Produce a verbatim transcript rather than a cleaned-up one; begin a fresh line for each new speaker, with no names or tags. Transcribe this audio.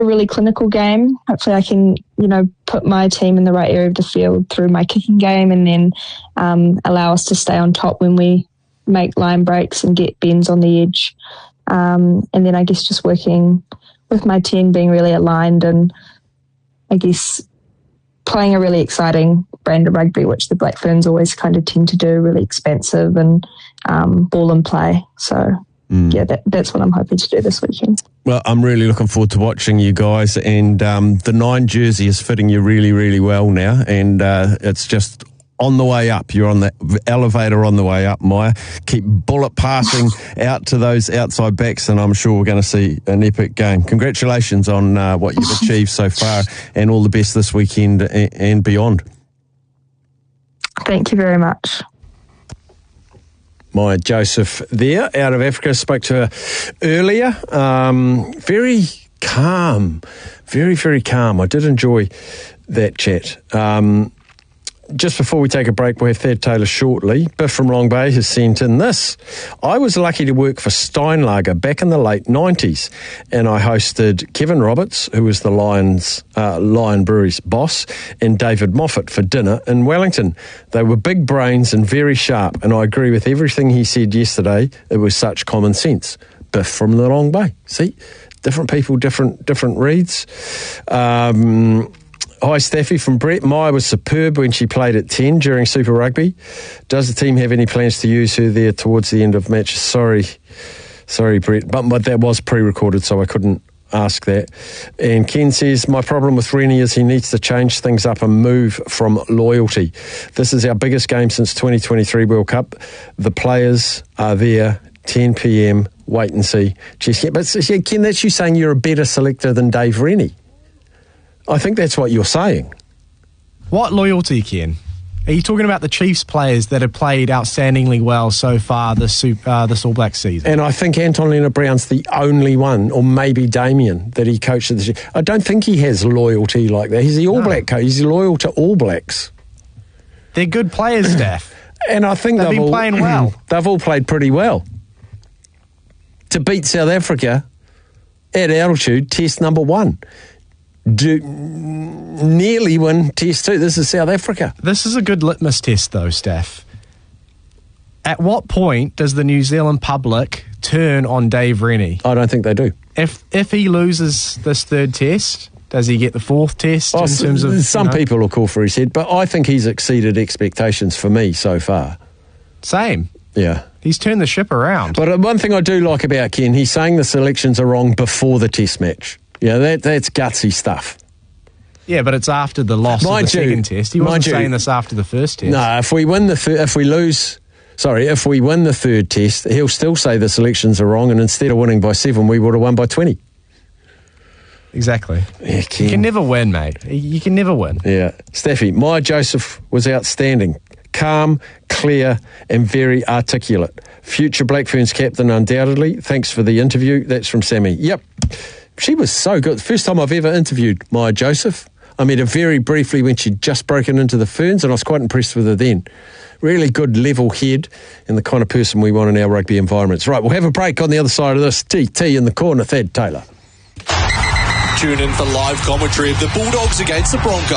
a really clinical game. Hopefully I can, you know, put my team in the right area of the field through my kicking game, and then um, allow us to stay on top when we make line breaks and get bends on the edge. Um, and then I guess just working with my ten, being really aligned, and I guess playing a really exciting brand of rugby, which the Black Ferns always kind of tend to do, really expansive and um, ball and play. So, mm. yeah, that, that's what I'm hoping to do this weekend.
Well, I'm really looking forward to watching you guys, and um, the nine jersey is fitting you really, really well now, and uh, it's just on the way up. You're on the elevator on the way up, Maya. Keep bullet passing out to those outside backs, and I'm sure we're going to see an epic game. Congratulations on uh, what you've achieved so far, and all the best this weekend and, and beyond.
Thank you very much.
Maya Joseph there, out of Africa, spoke to her earlier. Um, very calm, very, very calm. I did enjoy that chat. Um, Just before we take a break, we'll have Thad Taylor shortly. Biff from Long Bay has sent in this. I was lucky to work for Steinlager back in the late nineties, and I hosted Kevin Roberts, who was the Lions, uh, Lion Brewery's boss, and David Moffat for dinner in Wellington. They were big brains and very sharp, and I agree with everything he said yesterday. It was such common sense. Biff from the Long Bay. See? Different people, different different reads. Um... Hi, Staffy from Brett. Maya was superb when she played at ten during Super Rugby. Does the team have any plans to use her there towards the end of matches? Sorry, sorry, Brett, but, but that was pre-recorded, so I couldn't ask that. And Ken says, my problem with Rennie is he needs to change things up and move from loyalty. This is our biggest game since twenty twenty-three World Cup. The players are there, ten p.m, wait and see. Jeez, yeah, but yeah, Ken, that's you saying you're a better selector than Dave Rennie. I think that's what you're saying.
What loyalty, Ken? Are you talking about the Chiefs players that have played outstandingly well so far this uh, this All Black season?
And I think Anton Leonard-Brown's the only one, or maybe Damien, that he coached at the Chiefs. I don't think he has loyalty like that. He's the All no. Black coach. He's loyal to All Blacks.
They're good players, Steph.
And I think
they've,
they've
been
all,
playing well.
They've all played pretty well. To beat South Africa at altitude, test number one. Do nearly win test two. This is South Africa.
This is a good litmus test, though, Steph. At what point does the New Zealand public turn on Dave Rennie?
I don't think they do.
If if he loses this third test, does he get the fourth test?
Oh,
in terms of
some
you know?
people will call for his head, but I think he's exceeded expectations for me so far.
Same.
Yeah.
He's turned the ship around.
But one thing I do like about Ken, he's saying the selections are wrong before the test match. Yeah, that that's gutsy stuff.
Yeah, but it's after the loss mind of the you, second test. He wasn't saying you, this after the first test.
No, if we win the th- if we lose, sorry, if we win the third test, he'll still say the selections are wrong, and instead of winning by seven, we would have won by twenty.
Exactly.
Yeah, Ken.
You can never win, mate. You can never win.
Yeah, Staffy, Maya Joseph was outstanding. Calm, clear, and very articulate. Future Black Ferns captain, undoubtedly. Thanks for the interview. That's from Sammy. Yep. She was so good. First time I've ever interviewed Maya Joseph. I met her very briefly when she'd just broken into the Ferns, and I was quite impressed with her then. Really good level head and the kind of person we want in our rugby environments. Right, we'll have a break on the other side of this. T T in the corner, Thad Taylor.
Tune in for live commentary of the Bulldogs against the Broncos.